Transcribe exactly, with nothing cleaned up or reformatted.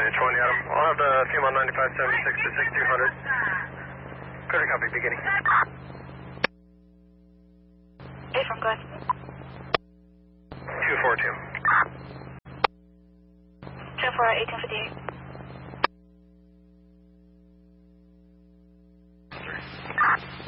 twenty, Adam. I'll have the female ninety-five seventy-six to sixty-two hundred. Clear to copy, beginning. Hey, from good. two four two. two four, eighteen fifty-eight. Three.